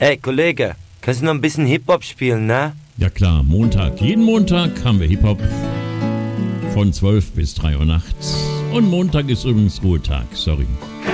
Ey, Kollege, kannst du noch ein bisschen Hip-Hop spielen, ne? Ja klar, Montag. Jeden Montag haben wir Hip-Hop von 12 bis 3 Uhr nachts. Und Montag ist übrigens Ruhetag, sorry.